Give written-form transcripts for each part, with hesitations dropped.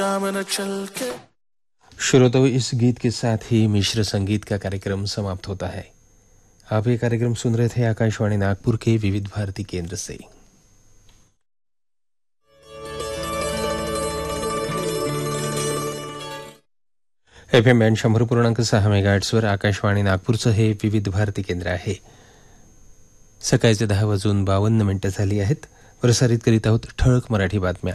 श्रोताओं, इस गीत के साथ ही मिश्र संगीत का कार्यक्रम समाप्त होता है। आप ये कार्यक्रम सुन रहे थे आकाशवाणी नागपुर के विविध भारती केंद्र से। FM बँड 100.6 मेगाहर्ट्झवर आकाशवाणी नागपूरचं हे विविध भारती केंद्र आहे। सकाळचे 10:52 झाली आहेत। प्रसारित करीत आहोत ठळक मराठी बातम्या।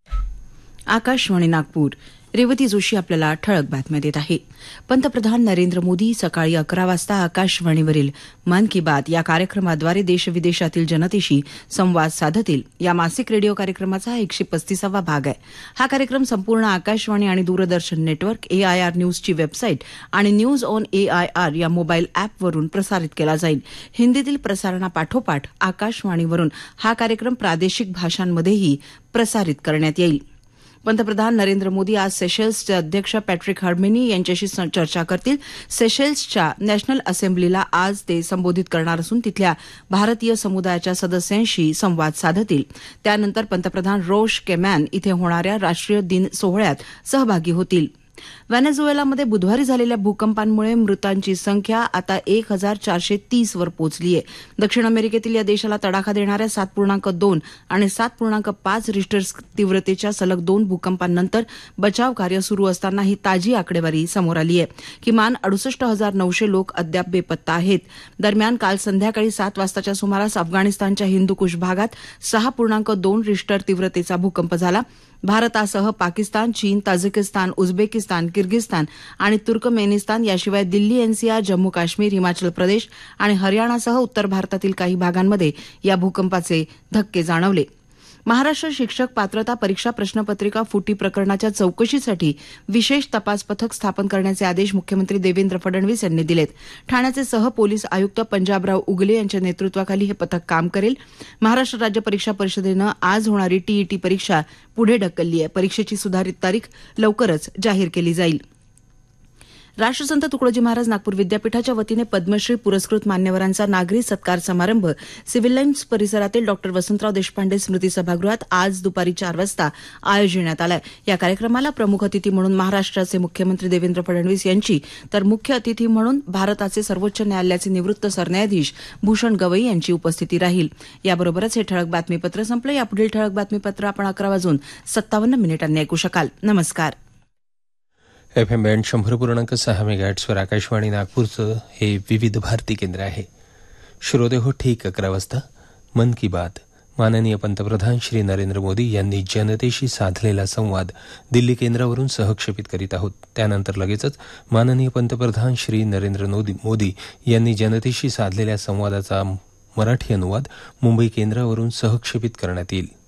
आकाशवाणी नागपूर, रेवती जोशी आपल्याला ठळक बातम्या देत आहे। पंतप्रधान नरेंद्र मोदी सकाळी 11 वाजता आकाशवाणीवरील मन की बात या कार्यक्रमाद्वारे देशविदेशातील जनतेशी संवाद साधतील। या मासिक रेडिओ कार्यक्रमाचा 135वा भाग आहे। हा कार्यक्रम संपूर्ण आकाशवाणी आणि दूरदर्शन नेटवर्क, AIR न्यूजची वेबसाईट आणि न्यूज ऑन AIR या मोबाईल अॅपवरून प्रसारित केला जाईल। हिंदीतील प्रसारणापाठोपाठ आकाशवाणीवरून हा कार्यक्रम प्रादेशिक भाषांमध्येही प्रसारित करण्यात येईल। पंतप्रधान नरेंद्र मोदी आज सेशेल्सचे अध्यक्ष पॅट्रिक हर्मिनी यांच्याशी चर्चा करतील। सेशेल्सच्या नॅशनल असेंब्लीला आज ते संबोधित करणार असून तिथल्या भारतीय समुदायाच्या सदस्यांशी संवाद साधतील। त्यानंतर पंतप्रधान रोश केमॅन इथे होणाऱ्या राष्ट्रीय दिन सोहळ्यात सहभागी होतील। व्हेनेझुएलामध्ये बुधवारी झालेल्या भूकंपांमुळे मृतांची संख्या आता 1430 वर पोहोचली आहे। दक्षिण अमेरिकेतील या देशाला तडाखा देणाऱ्या 7.2 आणि 7.5 रिश्टर तीव्रतेच्या सलग 2 भूकंपांनंतर बचाव कार्य सुरू असताना ही ताजी आकडेवारी समोर आली आहे। किमान 68,900 लोक अद्याप बेपत्ता आहेत। दरम्यान काल संध्याकाळी 7 वाजताच्या सुमारास अफगाणिस्तानच्या हिंदुकुश भागात 6.2 रिश्टर तीव्रतेचा भूकंप झाला। भारतासह पाकिस्तान, चीन, ताजिकिस्तान, उझबेकिस्तान, किर्गिस्तान आणि तुर्कमेनिस्तान याशिवाय दिल्ली, NCR, जम्मू काश्मीर, हिमाचल प्रदेश आणि हरियाणासह उत्तर भारतातील काही भागांमध्ये या भूकंपाचे धक्के जाणवले। महाराष्ट्र शिक्षक पात्रता परीक्षा प्रश्नपत्रिका फुटी प्रकरणाच्या चौकशीसाठी विशेष तपास पथक स्थापन करण्याचे आदेश मुख्यमंत्री देवेंद्र फडणवीस यांनी दिलेत। ठाण्याचे सहपोलीस आयुक्त पंजाबराव उगले यांच्या नेतृत्वाखाली हे पथक काम करेल। महाराष्ट्र राज्य परीक्षा परिषदेनं आज होणारी TET परीक्षा पुढे ढकलली आहे। परीक्षेची सुधारित तारीख लवकरच जाहीर केली जाईल। राष्ट्रसंत तुकडोजी महाराज नागपूर विद्यापीठाच्या वतीने पद्मश्री पुरस्कृत मान्यवरांचा नागरी सत्कार समारंभ सिव्हिल लाईन्स परिसरातील डॉ. वसंतराव देशपांडे स्मृती सभागृहात आज दुपारी 4 वाजता आयोजण्यात आला आहे। या कार्यक्रमाला प्रमुख अतिथी म्हणून महाराष्ट्राचे मुख्यमंत्री देवेंद्र फडणवीस यांची तर मुख्य अतिथी म्हणून भारताचे सर्वोच्च न्यायालयाचे निवृत्त सरन्यायाधीश भूषण गवई यांची उपस्थिती राहील। याबरोबरच हे ठळक बातमीपत्र संपलं। यापुढील ठळक बातमीपत्र आपण 11:57 ऐकू शकाल। नमस्कार। FM बँड 100.6 मेगाहर्ट्झवर आकाशवाणी नागपूरचं हे विविध भारती केंद्र आहे। श्रोते हो, ठीक 11 वाजता मन की बात माननीय पंतप्रधान श्री नरेंद्र मोदी यांनी जनतेशी साधलेला संवाद दिल्ली केंद्रावरून सहक्षेपित करीत आहोत। त्यानंतर लगेचच माननीय पंतप्रधान श्री नरेंद्र मोदी यांनी जनतेशी साधलेल्या संवादाचा मराठी अनुवाद मुंबई केंद्रावरून सहक्षेपित करण्यात येईल।